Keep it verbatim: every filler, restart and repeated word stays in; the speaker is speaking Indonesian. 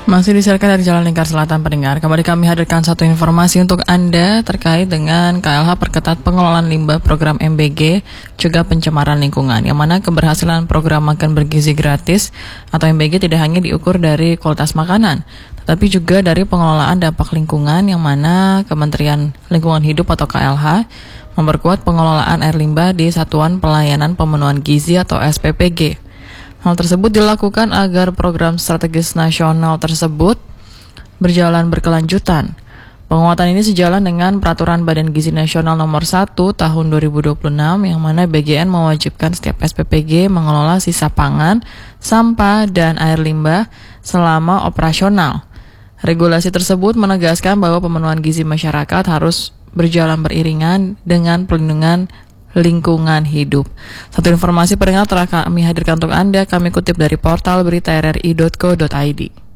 Masih disiarkan dari Jalan Lingkar Selatan pendengar. Kembali kami hadirkan satu informasi untuk Anda terkait dengan K L H perketat pengelolaan limbah program M B G juga pencemaran lingkungan, yang mana keberhasilan program makan bergizi gratis atau M B G tidak hanya diukur dari kualitas makanan, tetapi juga dari pengelolaan dampak lingkungan, yang mana Kementerian Lingkungan Hidup atau K L H memperkuat pengelolaan air limbah di Satuan Pelayanan Pemenuhan Gizi atau S P P G. Hal tersebut dilakukan agar program strategis nasional tersebut berjalan berkelanjutan. Penguatan ini sejalan dengan Peraturan Badan Gizi Nasional Nomor satu Tahun dua ribu dua puluh enam, yang mana B G N mewajibkan setiap S P P G mengelola sisa pangan, sampah, dan air limbah selama operasional. Regulasi tersebut menegaskan bahwa pemenuhan gizi masyarakat harus berjalan beriringan dengan perlindungan lingkungan hidup. Satu informasi pendengar telah kami hadirkan untuk Anda, kami kutip dari portal berita r r i titik co titik i d.